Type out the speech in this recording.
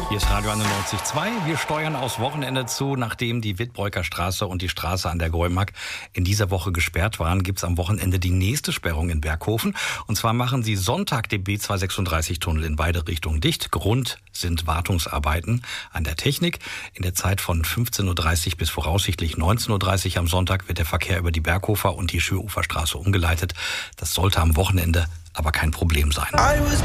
Hier ist Radio 91.2. Wir steuern aufs Wochenende zu. Nachdem die Wittbreuker Straße und die Straße an der Gäumag in dieser Woche gesperrt waren, gibt es am Wochenende die nächste Sperrung in Berghofen. Und zwar machen sie Sonntag den B236-Tunnel in beide Richtungen dicht. Grund sind Wartungsarbeiten an der Technik. In der Zeit von 15.30 Uhr bis voraussichtlich 19.30 Uhr am Sonntag wird der Verkehr über die Berghofer und die Schöruferstraße umgeleitet. Das sollte am Wochenende aber kein Problem sein.